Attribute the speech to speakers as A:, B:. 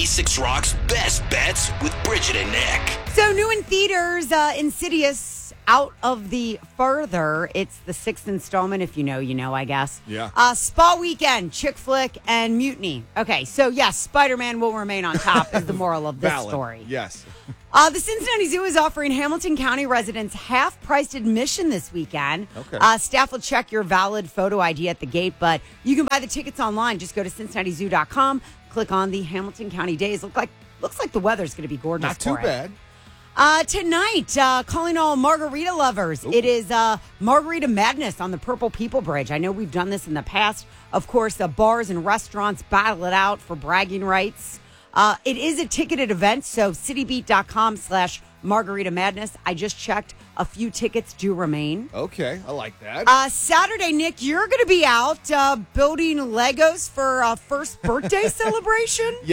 A: 96 Rock's Best Bets with Bridget and Nick.
B: So new in theaters, Insidious Out of the Further. It's the 6th installment. If you know, you know, I guess.
C: Yeah.
B: Spa Weekend, Chick Flick, and Mutiny. Okay, so yes, Spider-Man will remain on top is the moral of this
C: Valid.
B: story.
C: Yes.
B: The Cincinnati Zoo is offering Hamilton County residents half-priced admission this weekend.
C: Okay.
B: Staff will check your valid photo ID at the gate, but you can buy the tickets online. Just go to CincinnatiZoo.com, click on the Hamilton County Days. Looks like the weather's going to be gorgeous.
C: Not too bad.
B: Tonight, calling all margarita lovers. It is Margarita Madness on the Purple People Bridge. I know we've done this in the past. Of course, bars and restaurants battle it out for bragging rights. It is a ticketed event, so citybeat.com/Margarita Madness. I just checked. A few tickets do remain.
C: Okay, I like that.
B: Saturday, Nick, you're going to be out building Legos for a first birthday celebration?